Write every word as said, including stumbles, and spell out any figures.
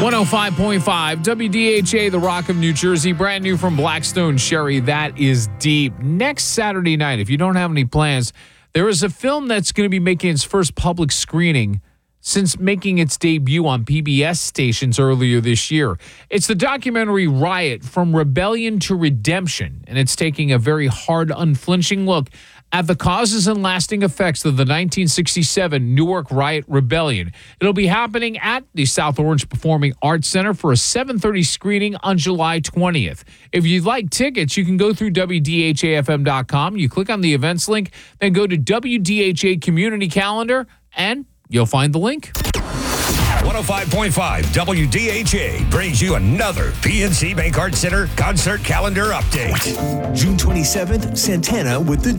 one oh five point five W D H A, the Rock of New Jersey, brand new from Blackstone Sherry. That is deep. Next Saturday night, if you don't have any plans, there is a film that's going to be making its first public screening since making its debut on P B S stations earlier this year. It's the documentary Riot: From Rebellion to Redemption, and it's taking a very hard, unflinching look at the causes and lasting effects of the nineteen sixty-seven Newark Riot Rebellion. It'll be happening at the South Orange Performing Arts Center for a seven thirty screening on July twentieth. If you'd like tickets, you can go through W D H A F M dot com. You click on the events link, then go to W D H A Community Calendar, and you'll find the link. one oh five point five W D H A brings you another P N C Bank Arts Center concert calendar update. June twenty-seventh, Santana with the